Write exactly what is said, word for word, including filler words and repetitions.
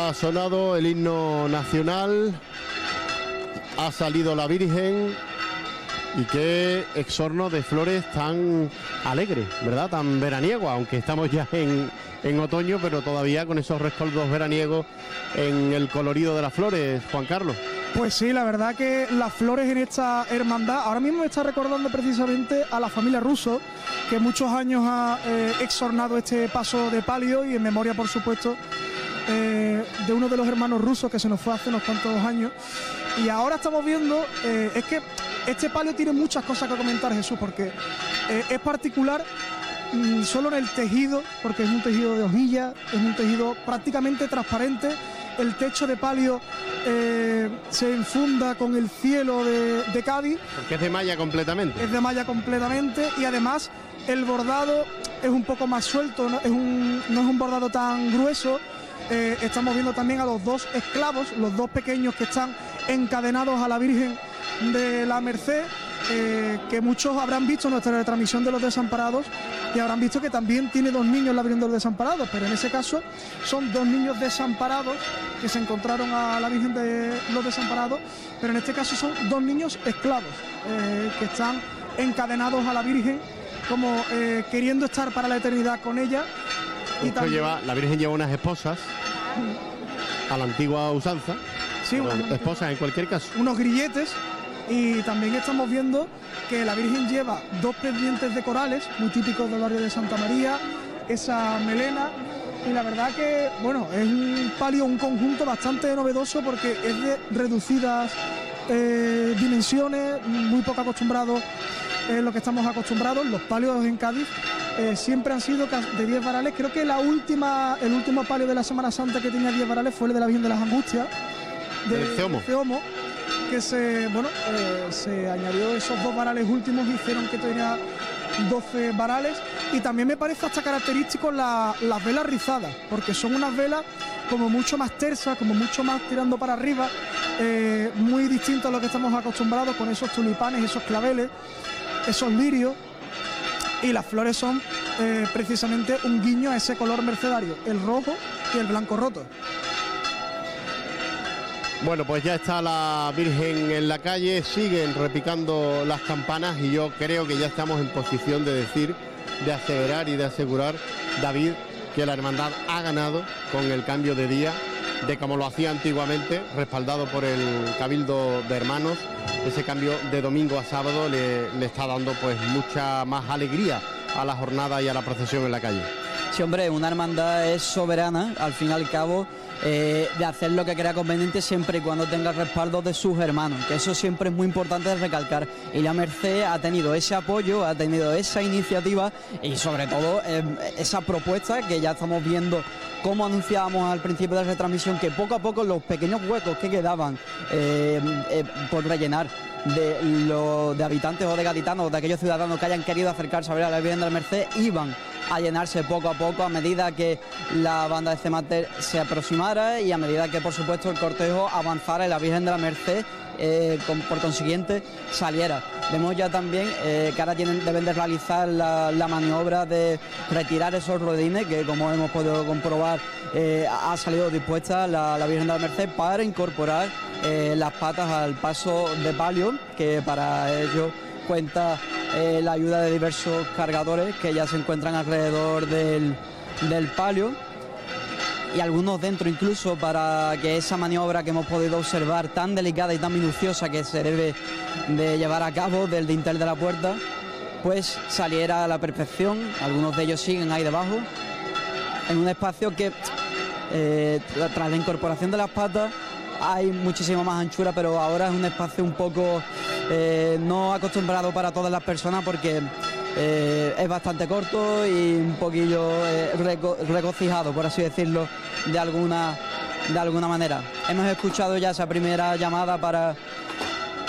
ha sonado el himno nacional, ha salido la Virgen y qué exorno de flores tan alegre, ¿verdad? Tan veraniego, aunque estamos ya en, en otoño, pero todavía con esos rescoldos veraniegos en el colorido de las flores, Juan Carlos. Pues sí, la verdad que las flores en esta hermandad, ahora mismo me está recordando precisamente a la familia Russo, que muchos años ha eh, exornado este paso de palio, y en memoria, por supuesto, eh, de uno de los hermanos rusos que se nos fue hace unos cuantos años. Y ahora estamos viendo, eh, es que este palio tiene muchas cosas que comentar, Jesús, porque eh, es particular mmm, solo en el tejido, porque es un tejido de hojilla, es un tejido prácticamente transparente. El techo de palio eh, se enfunda con el cielo de, de Cádiz. Porque es de malla completamente. Es de malla completamente, y además el bordado es un poco más suelto, no es un, no es un bordado tan grueso. Eh, estamos viendo también a los dos esclavos, los dos pequeños que están encadenados a la Virgen de la Merced, eh, que muchos habrán visto nuestra retransmisión de los desamparados y habrán visto que también tiene dos niños la Virgen de los Desamparados, pero en ese caso son dos niños desamparados que se encontraron a la Virgen de los Desamparados, pero en este caso son dos niños esclavos eh, que están encadenados a la Virgen como eh, queriendo estar para la eternidad con ella. Y también, lleva, la Virgen lleva unas esposas a la antigua usanza, sí, bueno, unos, esposas en cualquier caso, unos grilletes. Y también estamos viendo que la Virgen lleva dos pendientes de corales, muy típicos del barrio de Santa María, esa melena, y la verdad que, bueno, es un palio, un conjunto bastante novedoso porque es de reducidas eh, dimensiones, muy poco acostumbrado eh, lo que estamos acostumbrados. Los palios en Cádiz eh, siempre han sido de diez varales. Creo que la última, el último palio de la Semana Santa que tenía diez varales fue el de la Virgen de las Angustias, de, de Ceomo. de Ceomo, que se, bueno, eh, se añadió esos dos varales últimos, hicieron que tenía doce varales. Y también me parece hasta característico la, las velas rizadas, porque son unas velas como mucho más tersas, como mucho más tirando para arriba, eh, muy distinto a lo que estamos acostumbrados, con esos tulipanes, esos claveles, esos lirios, y las flores son eh, precisamente un guiño a ese color mercedario, el rojo y el blanco roto. Bueno, pues ya está la Virgen en la calle, siguen repicando las campanas y yo creo que ya estamos en posición de decir, de aseverar y de asegurar, David, que la hermandad ha ganado con el cambio de día, de como lo hacía antiguamente, respaldado por el Cabildo de Hermanos. Ese cambio de domingo a sábado le, le está dando pues mucha más alegría a la jornada y a la procesión en la calle. Sí, hombre, una hermandad es soberana, al fin y al cabo, eh, de hacer lo que crea conveniente siempre y cuando tenga el respaldo de sus hermanos, que eso siempre es muy importante de recalcar. Y la Merced ha tenido ese apoyo, ha tenido esa iniciativa y sobre todo eh, esa propuesta que ya estamos viendo, como anunciábamos al principio de la retransmisión, que poco a poco los pequeños huecos que quedaban eh, eh, por rellenar de los de habitantes o de gaditanos, de aquellos ciudadanos que hayan querido acercarse a ver a la Virgen de la Merced, iban a llenarse poco a poco a medida que la banda de Cemater se aproximara y a medida que, por supuesto, el cortejo avanzara y la Virgen de la Merced eh, con, por consiguiente saliera. Vemos ya también eh, que ahora tienen, deben de realizar la, la maniobra de retirar esos rodines que, como hemos podido comprobar, eh, ha salido dispuesta la, la Virgen de la Merced para incorporar eh, las patas al paso de palio, que para ello cuenta eh, la ayuda de diversos cargadores que ya se encuentran alrededor del, del palio, y algunos dentro incluso, para que esa maniobra que hemos podido observar tan delicada y tan minuciosa que se debe de llevar a cabo del dintel de la puerta, pues saliera a la perfección. Algunos de ellos siguen ahí debajo en un espacio que eh, tras la incorporación de las patas hay muchísima más anchura, pero ahora es un espacio un poco eh, no acostumbrado para todas las personas, porque eh, es bastante corto y un poquillo eh, reco regocijado, por así decirlo, de alguna, de alguna manera. Hemos escuchado ya esa primera llamada para